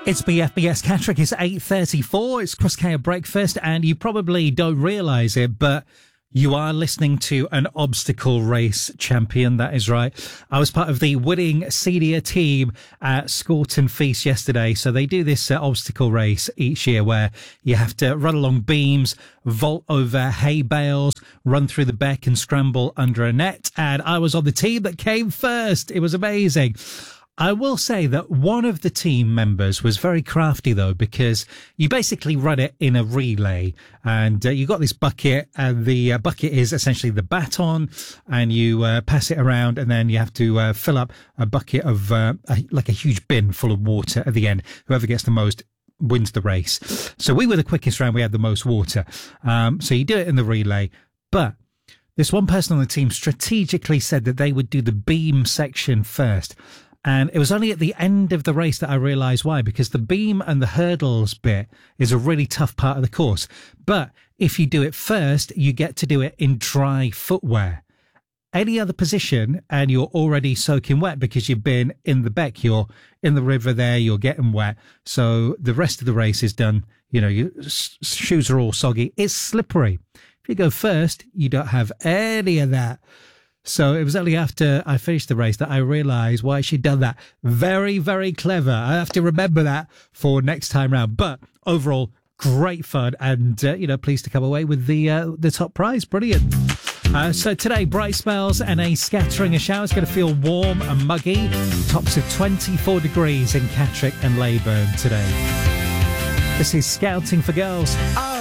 It's BFBS Catterick. It's 8:34. It's Chris K at breakfast, and you probably don't realise it, but you are listening to an obstacle race champion. That is right. I was part of the winning senior team at Scorton Feast yesterday. So they do this obstacle race each year where you have to run along beams, vault over hay bales, run through the beck and scramble under a net. And I was on the team that came first. It was amazing. I will say that one of the team members was very crafty, though, because you basically run it in a relay, and you got this bucket, and the bucket is essentially the baton, and you pass it around, and then you have to fill up a bucket of like a huge bin full of water at the end. Whoever gets the most wins the race. So we were the quickest round. We had the most water. So you do it in the relay, but this one person on the team strategically said that they would do the beam section first. And it was only at the end of the race that I realised why, because the beam and the hurdles bit is a really tough part of the course. But if you do it first, you get to do it in dry footwear. Any other position and you're already soaking wet because you've been in the beck, you're in the river there, you're getting wet. So the rest of the race is done. You know, your shoes are all soggy. It's slippery. If you go first, you don't have any of that. So it was only after I finished the race that I realised why she'd done that. Very, very clever. I have to remember that for next time round. But overall, great fun, and pleased to come away with the top prize. Brilliant. So today, bright spells and a scattering of showers. Going to feel warm and muggy. Tops of 24 degrees in Catterick and Leyburn today. This is Scouting for Girls.